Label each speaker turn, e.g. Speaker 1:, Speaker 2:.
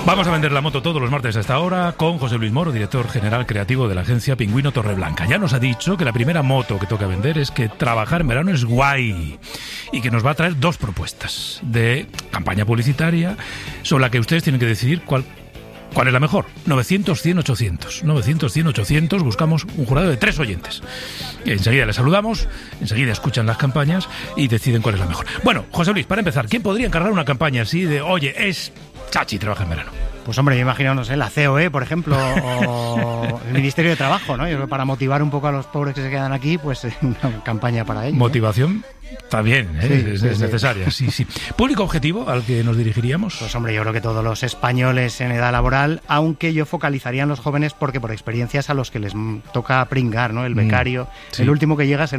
Speaker 1: Vamos a vender la moto todos los martes a esta hora con José Luis Moro, director general creativo de la agencia Pingüino Torreblanca. Ya nos ha dicho que la primera moto que toca vender es que trabajar en verano es guay y que nos va a traer 2 propuestas de campaña publicitaria sobre la que ustedes tienen que decidir cuál es la mejor. 900-100-800. 900-100-800. Buscamos un jurado de 3 oyentes. Enseguida les saludamos, enseguida escuchan las campañas y deciden cuál es la mejor. Bueno, José Luis, para empezar, ¿quién podría encargar una campaña así de, oye, es Chachi, trabaja en verano?
Speaker 2: Pues hombre, yo imagino, no sé, la COE, por ejemplo, o el Ministerio de Trabajo, ¿no? Yo creo que para motivar un poco a los pobres que se quedan aquí, pues una campaña para ellos.
Speaker 1: Motivación también, es necesaria, sí. ¿Público objetivo al que nos dirigiríamos?
Speaker 2: Pues hombre, yo creo que todos los españoles en edad laboral, aunque yo focalizaría en los jóvenes porque por experiencia es a los que les toca pringar, ¿no? El becario, el último que llega es el